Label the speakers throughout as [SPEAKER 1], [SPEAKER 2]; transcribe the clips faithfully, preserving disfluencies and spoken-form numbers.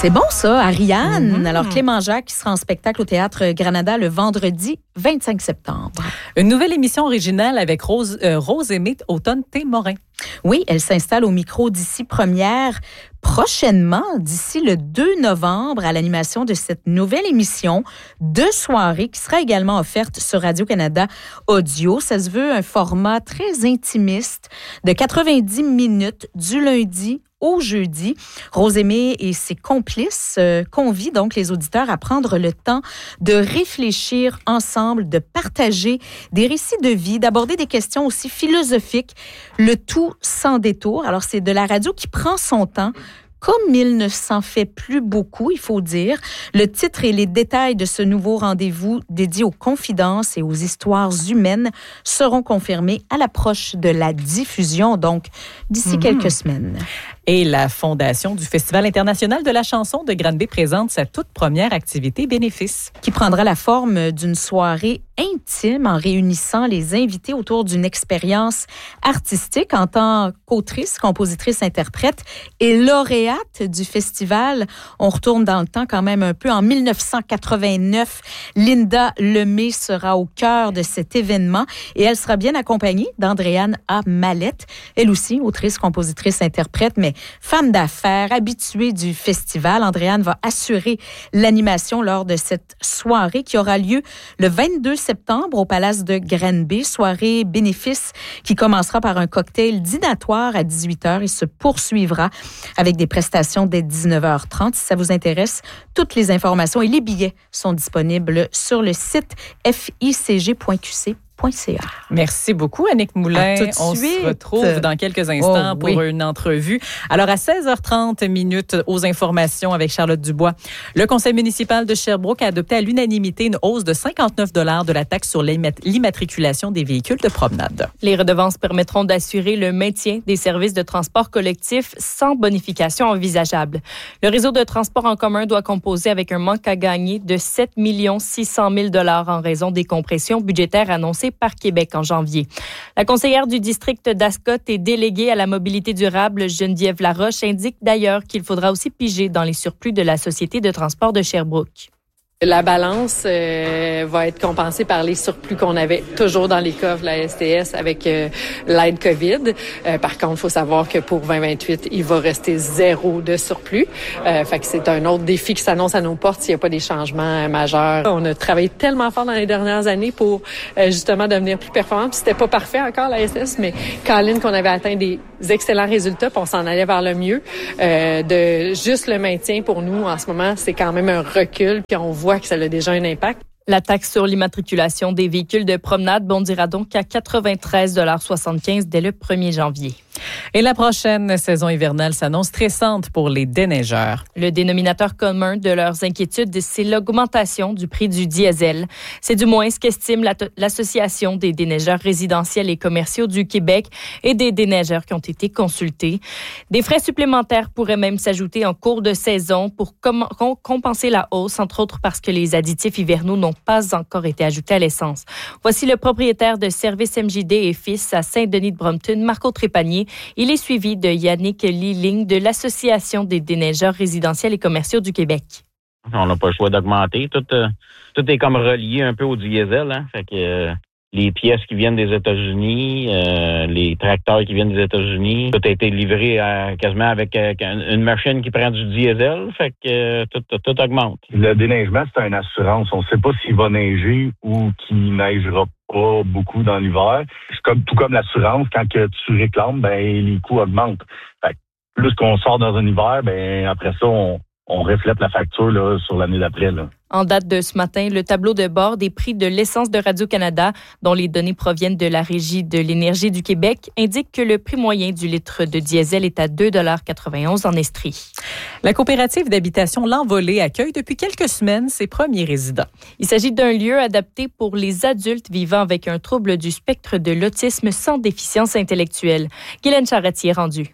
[SPEAKER 1] C'est bon ça, Ariane.
[SPEAKER 2] Mm-hmm.
[SPEAKER 1] Alors Clément Jacques qui sera en spectacle au Théâtre Granada le vendredi vingt-cinq septembre.
[SPEAKER 2] Une nouvelle émission originale avec Rose, euh, Rose-Aimée Automne-Témorin.
[SPEAKER 1] Oui, elle s'installe au micro d'ici première prochainement, d'ici le deux novembre, à l'animation de cette nouvelle émission de soirée qui sera également offerte sur Radio-Canada Audio. Ça se veut un format très intimiste de quatre-vingt-dix minutes du lundi au jeudi. Rose-Aimée et ses complices euh, convient donc les auditeurs à prendre le temps de réfléchir ensemble, de partager des récits de vie, d'aborder des questions aussi philosophiques, le tout sans détour. Alors, c'est de la radio qui prend son temps, comme il ne s'en fait plus beaucoup, il faut dire. Le titre et les détails de ce nouveau rendez-vous dédié aux confidences et aux histoires humaines seront confirmés à l'approche de la diffusion, donc d'ici mmh. quelques semaines.
[SPEAKER 2] Et la Fondation du Festival international de la chanson de Granby présente sa toute première activité bénéfice.
[SPEAKER 1] Qui prendra la forme d'une soirée intime en réunissant les invités autour d'une expérience artistique en tant qu'autrice, compositrice, interprète et lauréate du festival. On retourne dans le temps quand même un peu. En dix-neuf cent quatre-vingt-neuf, Linda Lemay sera au cœur de cet événement et elle sera bien accompagnée d'Andréane A. Mallette, elle aussi autrice, compositrice, interprète, mais femme d'affaires, habituée du festival. Andréane va assurer l'animation lors de cette soirée qui aura lieu le vingt-deux septembre au Palace de Granby. Soirée bénéfice qui commencera par un cocktail dînatoire à dix-huit heures et se poursuivra avec des prestations dès dix-neuf heures trente. Si ça vous intéresse, toutes les informations et les billets sont disponibles sur le site f i c g point q c point c a.
[SPEAKER 2] Merci beaucoup, Annick Moulin. On se retrouve dans quelques instants oh, pour oui. une entrevue. Alors, à seize heures trente minutes aux informations avec Charlotte Dubois. Le conseil municipal de Sherbrooke a adopté à l'unanimité une hausse de cinquante-neuf dollars de la taxe sur l'immatriculation des véhicules de promenade.
[SPEAKER 3] Les redevances permettront d'assurer le maintien des services de transport collectif sans bonification envisageable. Le réseau de transport en commun doit composer avec un manque à gagner de sept millions six cent mille dollars en raison des compressions budgétaires annoncées par Québec en janvier. La conseillère du district d'Ascot et déléguée à la mobilité durable, Geneviève Laroche, indique d'ailleurs qu'il faudra aussi piger dans les surplus de la Société de transport de Sherbrooke.
[SPEAKER 4] La balance euh, va être compensée par les surplus qu'on avait toujours dans les coffres de la S T S avec euh, l'aide COVID. Euh, par contre, il faut savoir que pour vingt vingt-huit, il va rester zéro de surplus. Euh, fait que c'est un autre défi qui s'annonce à nos portes s'il n'y a pas des changements euh, majeurs. On a travaillé tellement fort dans les dernières années pour euh, justement devenir plus performant. Puis c'était pas parfait encore la S T S, mais Colin, qu'on avait atteint des excellents résultats, puis on s'en allait vers le mieux. Euh, de juste le maintien pour nous en ce moment, c'est quand même un recul. Puis on voit que ça a déjà un impact.
[SPEAKER 3] La taxe sur l'immatriculation des véhicules de promenade bondira donc à quatre-vingt-treize dollars soixante-quinze dès le premier janvier.
[SPEAKER 2] Et la prochaine saison hivernale s'annonce stressante pour les déneigeurs.
[SPEAKER 3] Le dénominateur commun de leurs inquiétudes, c'est l'augmentation du prix du diesel. C'est du moins ce qu'estime l'Association des déneigeurs résidentiels et commerciaux du Québec et des déneigeurs qui ont été consultés. Des frais supplémentaires pourraient même s'ajouter en cours de saison pour com- compenser la hausse, entre autres parce que les additifs hivernaux n'ont pas encore été ajoutés à l'essence. Voici le propriétaire de Service M J D et Fils à Saint-Denis-de-Brompton, Marco Trépanier. Il est suivi de Yannick Liling de l'Association des déneigeurs résidentiels et commerciaux du Québec.
[SPEAKER 5] On n'a pas le choix d'augmenter. Tout, euh, tout est comme relié un peu au diesel. Hein? Fait que euh, les pièces qui viennent des États-Unis, euh, les tracteurs qui viennent des États-Unis, tout a été livré à, quasiment avec euh, une machine qui prend du diesel. Fait que euh, tout, tout, tout augmente.
[SPEAKER 6] Le déneigement, c'est une assurance. On ne sait pas s'il va neiger ou qu'il neigera pas beaucoup dans l'hiver. C'est comme tout comme l'assurance, quand que tu réclames, ben les coûts augmentent. Fait que plus qu'on sort dans un hiver, ben après ça, on, on reflète la facture là, sur l'année d'après. Là.
[SPEAKER 3] En date de ce matin, le tableau de bord des prix de l'essence de Radio-Canada, dont les données proviennent de la Régie de l'énergie du Québec, indique que le prix moyen du litre de diesel est à deux dollars quatre-vingt-onze en Estrie.
[SPEAKER 2] La coopérative d'habitation L'Envolée accueille depuis quelques semaines ses premiers résidents.
[SPEAKER 3] Il s'agit d'un lieu adapté pour les adultes vivant avec un trouble du spectre de l'autisme sans déficience intellectuelle. Guylaine Charretier est rendue.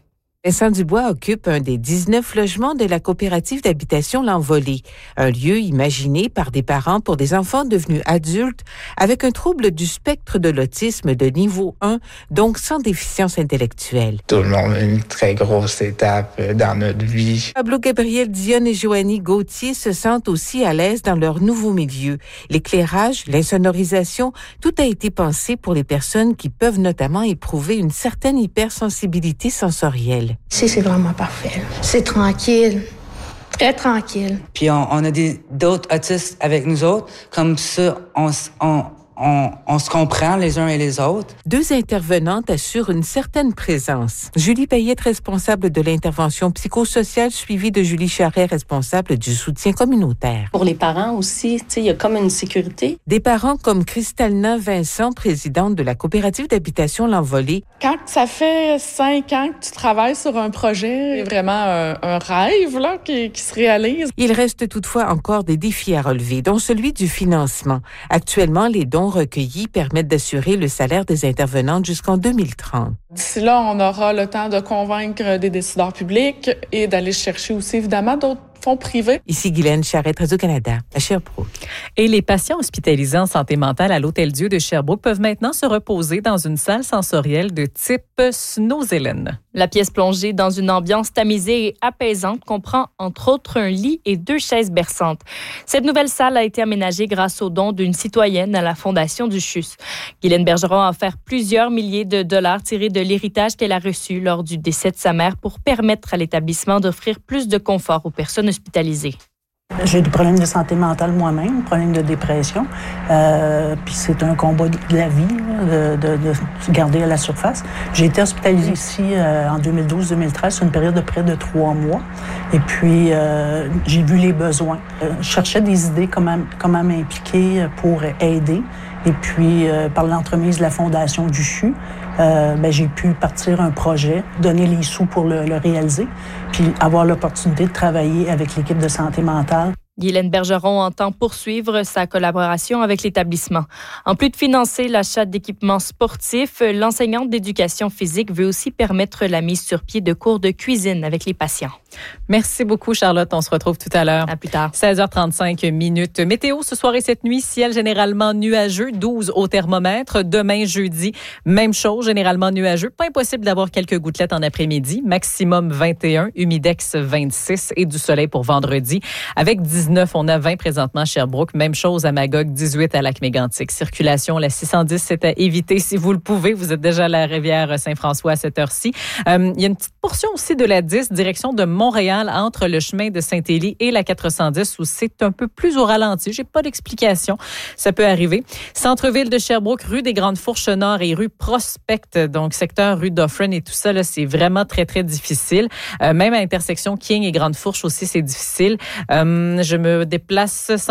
[SPEAKER 7] Vincent Dubois occupe un des dix-neuf logements de la coopérative d'habitation L'Envolée, un lieu imaginé par des parents pour des enfants devenus adultes avec un trouble du spectre de l'autisme de niveau un, donc sans déficience intellectuelle.
[SPEAKER 8] Tout le monde a une très grosse étape dans notre vie.
[SPEAKER 7] Pablo Gabriel Dionne et Joanie Gauthier se sentent aussi à l'aise dans leur nouveau milieu. L'éclairage, l'insonorisation, tout a été pensé pour les personnes qui peuvent notamment éprouver une certaine hypersensibilité sensorielle.
[SPEAKER 9] Ici, c'est vraiment parfait. C'est tranquille. Très tranquille.
[SPEAKER 10] Puis on, on a des, d'autres autistes avec nous autres. Comme ça, on, on, on, on se comprend les uns et les autres.
[SPEAKER 7] Deux intervenantes assurent une certaine présence. Julie Payette, responsable de l'intervention psychosociale, suivie de Julie Charret, responsable du soutien communautaire.
[SPEAKER 11] Pour les parents aussi, il y a comme une sécurité.
[SPEAKER 7] Des parents comme Cristalina Vincent, présidente de la coopérative d'habitation L'Envolée.
[SPEAKER 12] Quand ça fait cinq ans que tu travailles sur un projet, c'est vraiment un, un rêve là, qui, qui se réalise.
[SPEAKER 7] Il reste toutefois encore des défis à relever, dont celui du financement. Actuellement, les dons recueillis permettent d'assurer le salaire des intervenantes jusqu'en deux mille trente.
[SPEAKER 12] D'ici là, on aura le temps de convaincre des décideurs publics et d'aller chercher aussi, évidemment, d'autres fonds privés.
[SPEAKER 7] Ici Guylaine Charrette, Radio-Canada, à Sherbrooke.
[SPEAKER 2] Et les patients hospitalisés en santé mentale à l'Hôtel-Dieu de Sherbrooke peuvent maintenant se reposer dans une salle sensorielle de type Snowzellen.
[SPEAKER 3] La pièce plongée dans une ambiance tamisée et apaisante comprend entre autres un lit et deux chaises berçantes. Cette nouvelle salle a été aménagée grâce au don d'une citoyenne à la Fondation du C H U S. Guylaine Bergeron a offert plusieurs milliers de dollars tirés de l'héritage qu'elle a reçu lors du décès de sa mère pour permettre à l'établissement d'offrir plus de confort aux personnes hospitalisées.
[SPEAKER 13] J'ai des problèmes de santé mentale moi-même, problèmes de dépression. Euh, puis c'est un combat de la vie, de, de, de garder à la surface. J'ai été hospitalisée ici euh, en deux mille douze deux mille treize, sur une période de près de trois mois. Et puis, euh, j'ai vu les besoins. Euh, je cherchais des idées, comment, comment m'impliquer pour aider. Et puis, euh, par l'entremise de la Fondation du C H U, euh, ben, j'ai pu partir un projet, donner les sous pour le, le réaliser, puis avoir l'opportunité de travailler avec l'équipe de santé mentale.
[SPEAKER 3] Guylaine Bergeron entend poursuivre sa collaboration avec l'établissement. En plus de financer l'achat d'équipements sportifs, l'enseignante d'éducation physique veut aussi permettre la mise sur pied de cours de cuisine avec les patients.
[SPEAKER 2] Merci beaucoup, Charlotte. On se retrouve tout à l'heure.
[SPEAKER 3] À plus tard.
[SPEAKER 2] seize heures trente-cinq minutes. Météo ce soir et cette nuit, ciel généralement nuageux, douze au thermomètre. Demain, jeudi, même chose, généralement nuageux. Pas impossible d'avoir quelques gouttelettes en après-midi. Maximum vingt et un, humidex vingt-six et du soleil pour vendredi. Avec dix-neuf, on a vingt présentement à Sherbrooke. Même chose à Magog, dix-huit à Lac-Mégantic. Circulation, la six cent dix, c'est à éviter si vous le pouvez. Vous êtes déjà à la rivière Saint-François à cette heure-ci. Euh, il y a une petite portion aussi de la dix, direction de Montréal, entre le chemin de Saint-Élie et la quatre cent dix, où c'est un peu plus au ralenti. J'ai pas d'explication. Ça peut arriver. Centre-ville de Sherbrooke, rue des Grandes Fourches Nord et rue Prospect, donc secteur rue Dufferin et tout ça, là, c'est vraiment très, très difficile. Euh, même à l'intersection King et Grande Fourche aussi, c'est difficile. Euh, je me déplace